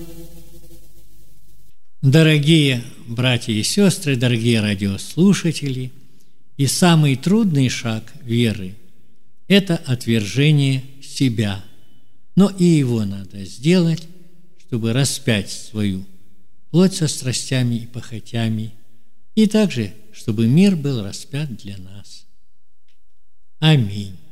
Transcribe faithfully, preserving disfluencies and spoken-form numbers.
Дорогие братья и сестры, дорогие радиослушатели, и самый трудный шаг веры – это отвержение себя. Но и его надо сделать, чтобы распять свою плоть со страстями и похотями, и также, чтобы мир был распят для нас. Аминь.